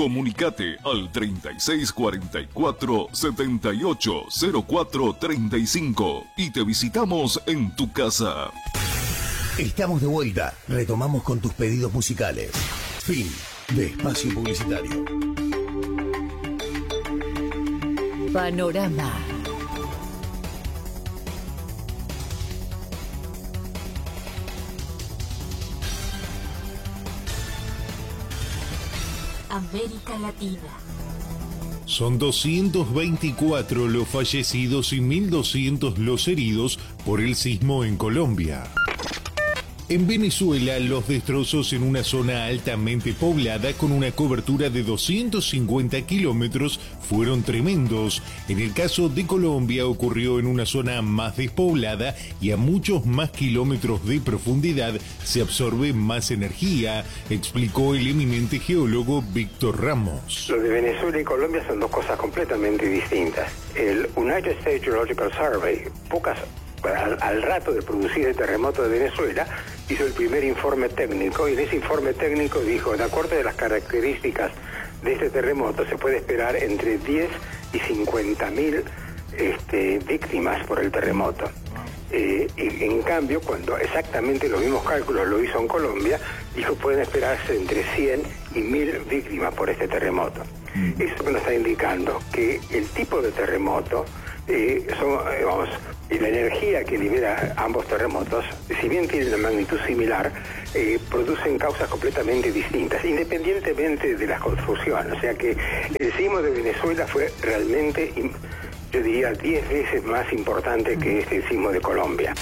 Comunicate al 3644-780435 y te visitamos en tu casa. Estamos de vuelta. Retomamos con tus pedidos musicales. Fin de espacio publicitario. Panorama. América Latina. Son 224 los fallecidos y 1.200 los heridos por el sismo en Colombia. En Venezuela, los destrozos en una zona altamente poblada con una cobertura de 250 kilómetros fueron tremendos. En el caso de Colombia ocurrió en una zona más despoblada y a muchos más kilómetros de profundidad se absorbe más energía, explicó el eminente geólogo Víctor Ramos. Lo de Venezuela y Colombia son dos cosas completamente distintas. El United States Geological Survey, al rato de producir el terremoto de Venezuela, hizo el primer informe técnico y en ese informe técnico dijo, de acuerdo a las características de este terremoto, se puede esperar entre 10 y 50.000 víctimas por el terremoto. Y en cambio, cuando exactamente los mismos cálculos lo hizo en Colombia, dijo pueden esperarse entre 100 y 1.000 víctimas por este terremoto. Eso nos está indicando que el tipo de terremoto y la energía que libera ambos terremotos, si bien tienen una magnitud similar, producen causas completamente distintas, independientemente de las construcciones. O sea que el sismo de Venezuela fue realmente, yo diría, 10 veces más importante que este sismo de Colombia.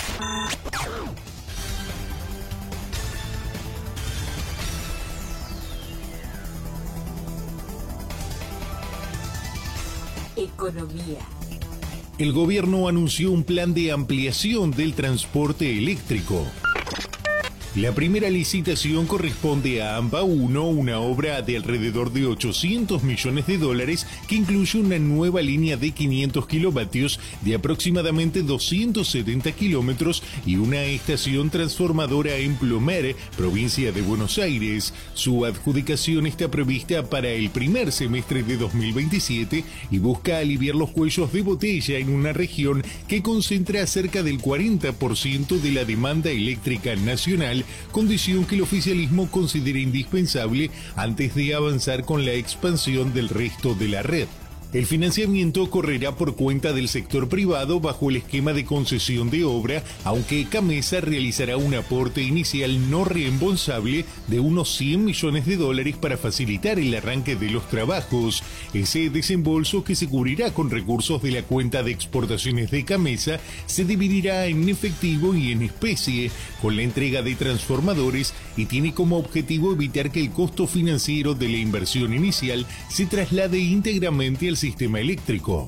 Economía. El gobierno anunció un plan de ampliación del transporte eléctrico. La primera licitación corresponde a AMBA 1, una obra de alrededor de $800 millones que incluye una nueva línea de 500 kilovatios de aproximadamente 270 kilómetros y una estación transformadora en Plomer, provincia de Buenos Aires. Su adjudicación está prevista para el primer semestre de 2027 y busca aliviar los cuellos de botella en una región que concentra cerca del 40% de la demanda eléctrica nacional, condición que el oficialismo considera indispensable antes de avanzar con la expansión del resto de la red. El financiamiento correrá por cuenta del sector privado bajo el esquema de concesión de obra, aunque Camesa realizará un aporte inicial no reembolsable de unos $100 millones para facilitar el arranque de los trabajos. Ese desembolso, que se cubrirá con recursos de la cuenta de exportaciones de Camesa, se dividirá en efectivo y en especie, con la entrega de transformadores, y tiene como objetivo evitar que el costo financiero de la inversión inicial se traslade íntegramente al sistema eléctrico.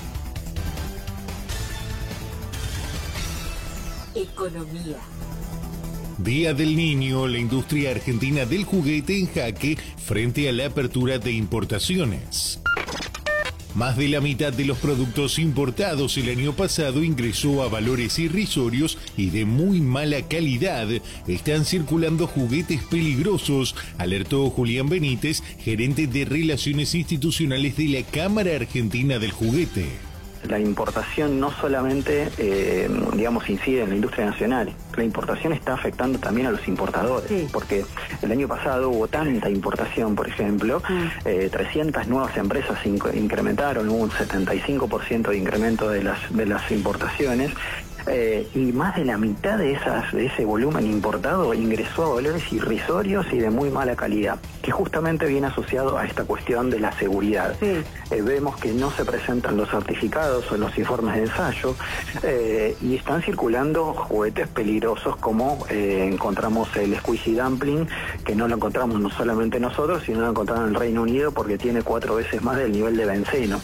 Economía. Día del Niño, la industria argentina del juguete en jaque frente a la apertura de importaciones. Más de la mitad de los productos importados el año pasado ingresó a valores irrisorios y de muy mala calidad. Están circulando juguetes peligrosos, alertó Julián Benítez, gerente de Relaciones Institucionales de la Cámara Argentina del Juguete. La importación no solamente, incide en la industria nacional. La importación está afectando también a los importadores, sí, porque el año pasado hubo tanta importación, por ejemplo, 300 nuevas empresas incrementaron, hubo un 75% de incremento de las importaciones, y más de la mitad de ese volumen importado ingresó a valores irrisorios y de muy mala calidad, que justamente viene asociado a esta cuestión de la seguridad. Sí. Vemos que no se presentan los certificados o los informes de ensayo, y están circulando juguetes peligrosos como encontramos el Squeezy Dumpling, que no lo encontramos no solamente nosotros, sino lo encontramos en el Reino Unido porque tiene 4 veces más del nivel de benceno.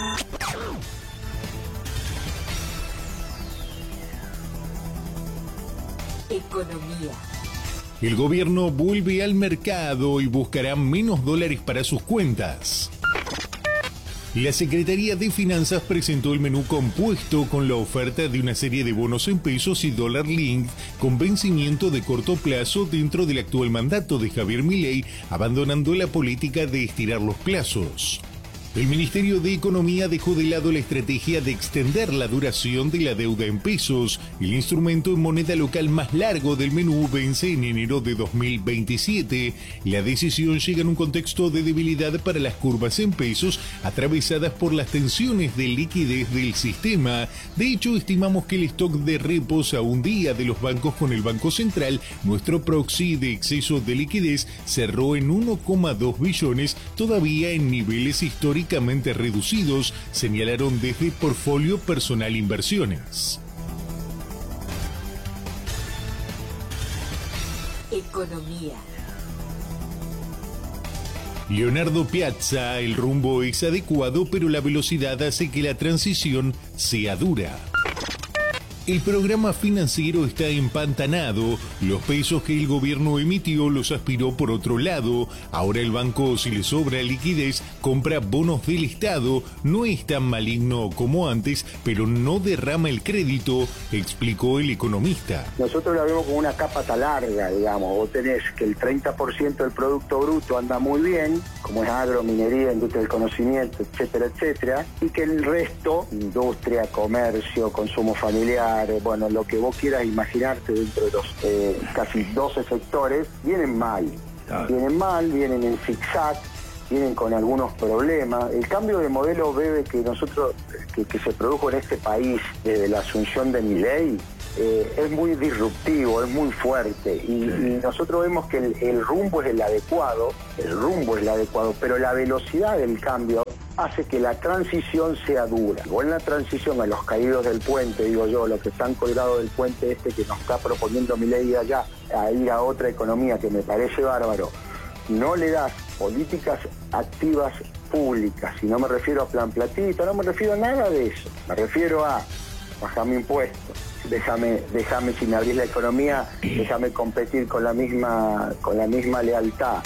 Economía. El gobierno vuelve al mercado y buscará menos dólares para sus cuentas. La Secretaría de Finanzas presentó el menú compuesto con la oferta de una serie de bonos en pesos y dólar link con vencimiento de corto plazo dentro del actual mandato de Javier Milei, abandonando la política de estirar los plazos. El Ministerio de Economía dejó de lado la estrategia de extender la duración de la deuda en pesos. El instrumento en moneda local más largo del menú vence en enero de 2027. La decisión llega en un contexto de debilidad para las curvas en pesos, atravesadas por las tensiones de liquidez del sistema. De hecho, estimamos que el stock de repos a un día de los bancos con el Banco Central, nuestro proxy de exceso de liquidez, cerró en 1,2 billones, todavía en niveles históricamente reducidos, señalaron desde Portfolio Personal Inversiones. Economía. Leonardo Piazza, el rumbo es adecuado, pero la velocidad hace que la transición sea dura. El programa financiero está empantanado. Los pesos que el gobierno emitió los aspiró por otro lado. Ahora el banco, si le sobra liquidez, compra bonos del Estado. No es tan maligno como antes, pero no derrama el crédito, explicó el economista. Nosotros la vemos como una capa larga, digamos. Vos tenés que el 30% del Producto Bruto anda muy bien, como es agro, minería, industria del conocimiento, etcétera, etcétera, y que el resto, industria, comercio, consumo familiar, bueno, lo que vos quieras imaginarte dentro de los casi 12 sectores, vienen mal. Vienen en zigzag, vienen con algunos problemas. El cambio de modelo BEBE que se produjo en este país desde la asunción de Milei es muy disruptivo, es muy fuerte y nosotros vemos que el rumbo es el adecuado, pero la velocidad del cambio hace que la transición sea dura. O en la transición a los caídos del puente, digo yo, los que están colgados del puente este que nos está proponiendo Milei allá, a ir a otra economía que me parece bárbaro, no le das políticas activas públicas, y no me refiero a plan platito, no me refiero a nada de eso, me refiero a bajame impuestos, déjame si me abrís la economía, déjame competir con la misma lealtad.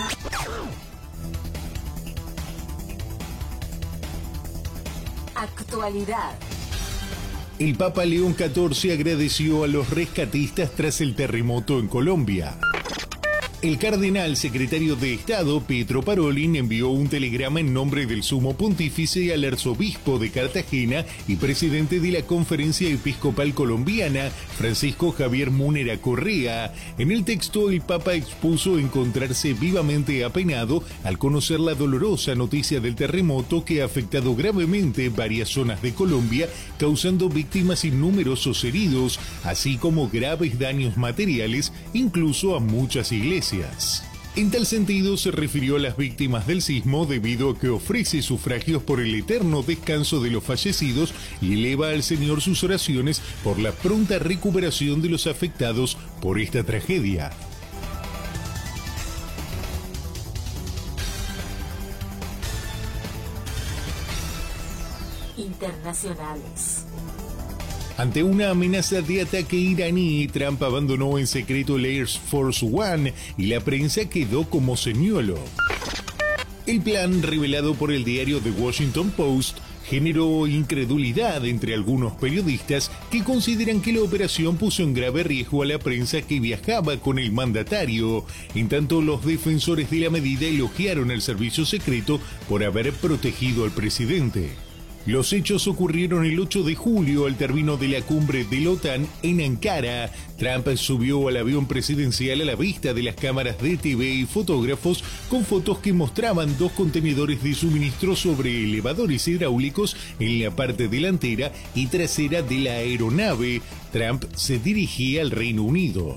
Actualidad. El Papa León XIV agradeció a los rescatistas tras el terremoto en Colombia. El cardenal secretario de Estado, Pietro Parolin, envió un telegrama en nombre del sumo pontífice al arzobispo de Cartagena y presidente de la Conferencia Episcopal Colombiana, Francisco Javier Múnera Correa. En el texto, el Papa expuso encontrarse vivamente apenado al conocer la dolorosa noticia del terremoto que ha afectado gravemente varias zonas de Colombia, causando víctimas y numerosos heridos, así como graves daños materiales, incluso a muchas iglesias. En tal sentido, se refirió a las víctimas del sismo debido a que ofrece sufragios por el eterno descanso de los fallecidos y eleva al Señor sus oraciones por la pronta recuperación de los afectados por esta tragedia. Internacionales. Ante una amenaza de ataque iraní, Trump abandonó en secreto el Air Force One y la prensa quedó como señuelo. El plan, revelado por el diario The Washington Post, generó incredulidad entre algunos periodistas que consideran que la operación puso en grave riesgo a la prensa que viajaba con el mandatario. En tanto, los defensores de la medida elogiaron al servicio secreto por haber protegido al presidente. Los hechos ocurrieron el 8 de julio al término de la cumbre de la OTAN en Ankara. Trump subió al avión presidencial a la vista de las cámaras de TV y fotógrafos con fotos que mostraban dos contenedores de suministro sobre elevadores hidráulicos en la parte delantera y trasera de la aeronave. Trump se dirigía al Reino Unido.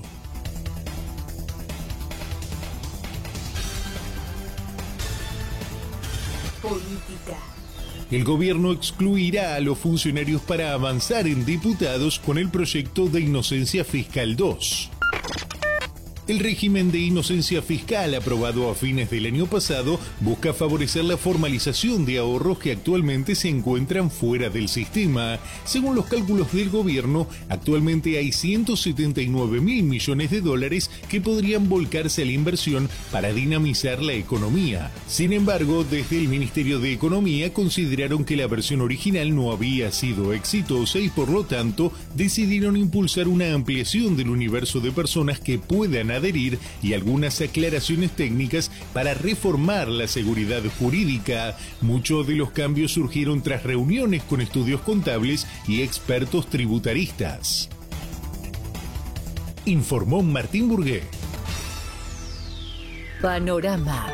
Política. El gobierno excluirá a los funcionarios para avanzar en diputados con el proyecto de Inocencia Fiscal 2. El régimen de inocencia fiscal aprobado a fines del año pasado busca favorecer la formalización de ahorros que actualmente se encuentran fuera del sistema. Según los cálculos del gobierno, actualmente hay 179.000 millones de dólares que podrían volcarse a la inversión para dinamizar la economía. Sin embargo, desde el Ministerio de Economía consideraron que la versión original no había sido exitosa y por lo tanto decidieron impulsar una ampliación del universo de personas que puedan adherir y algunas aclaraciones técnicas para reformar la seguridad jurídica. Muchos de los cambios surgieron tras reuniones con estudios contables y expertos tributaristas. Informó Martín Burgué. Panorama.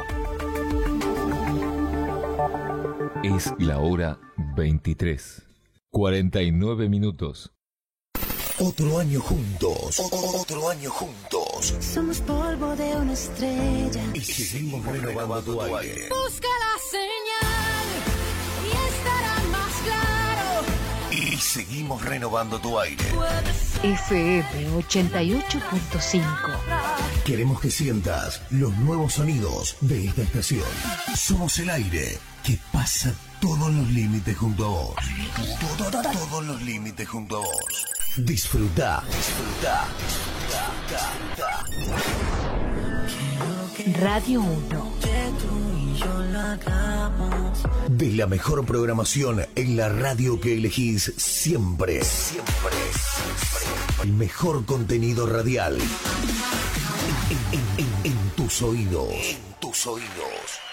Es la hora 23:49 minutos. Otro año juntos. Otro año juntos. Somos polvo de una estrella. Y seguimos renovando tu aire. Busca la señal y estará más claro. Y seguimos renovando tu aire. FM 88.5. Queremos que sientas los nuevos sonidos de esta estación. Somos el aire que pasa todos los límites junto a vos. Todos los límites junto a vos. Disfruta. Radio 1. De la mejor programación en la radio que elegís siempre. El mejor contenido radial. En tus oídos. En tus oídos.